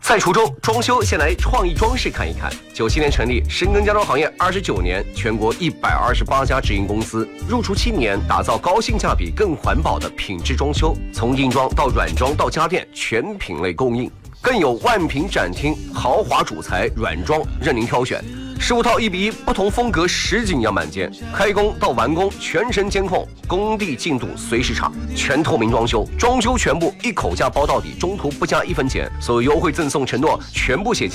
在滁州装修，先来创意装饰看一看。97年成立，深耕家装行业29年，全国128家直营公司，入驻7年，打造高性价比、更环保的品质装修，从硬装到软装到家电，全品类供应。更有万品展厅，豪华主材软装任您挑选。15套1:1，不同风格实景样板间，开工到完工全程监控，工地进度随时查，全透明装修，装修全部一口价包到底，中途不加1分钱，所有优惠赠送承诺全部写